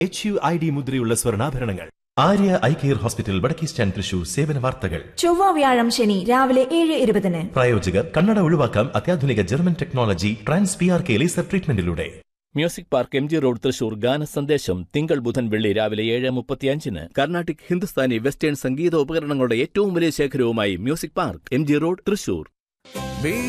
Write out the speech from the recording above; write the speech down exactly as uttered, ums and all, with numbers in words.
H U I D മുദ്രയുള്ള സ്വർണ്ണാഭരണങ്ങൾ. Arya eye care hospital, വടക്കേ stand, Thrissur. സേവന വാർത്തകൾ. ചൊവ്വ വ്യാഴം ശനി രാവിലെ ഏഴ് ഇരുപതിന്. പ്രായോജകർ കണ്ണട ഒഴിവാക്കാം അത്യാധുനിക German technology trans P R K laser ട്രീറ്റ്മെന്റിലൂടെ. Music park, M G road, Thrissur. ഗാന സന്ദേശം തിങ്കൾ ബുധൻ വെള്ളി രാവിലെ ഏഴ് മുപ്പത്തിയഞ്ചിന്. കർണാട്ടിക്, ഹിന്ദുസ്ഥാനി, വെസ്റ്റേൺ സംഗീത ഉപകരണങ്ങളുടെ ഏറ്റവും വലിയ ശേഖരവുമായി music park, M G road, Thrissur.